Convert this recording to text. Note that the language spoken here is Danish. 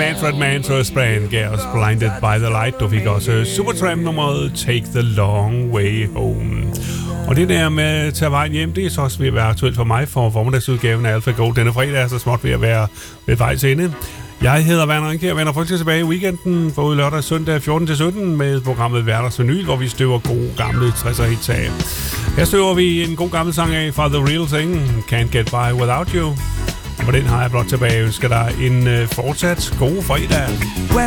Manfred Mann, så Sprain gav os Blinded by the Light. Du fik også Supertramp-nummeret Take the Long Way Home. Og det der med at tage vejen hjem, det er så også ved at være aktuelt for mig, for formiddagsudgaven af Alpha Gold. Denne fredag er så småt ved at være ved vejs ende. Jeg hedder Werner Rinke og vender frygtelig tilbage i weekenden, både lørdag og søndag 14-17 med programmet Hverdagsvinyl, hvor vi støver gode gamle 60'er hits af. Her støver vi en god gammel sang af fra The Real Thing, Can't Get By Without You. Og på den har jeg blot tilbage. Jeg ønsker dig en fortsat god fredag.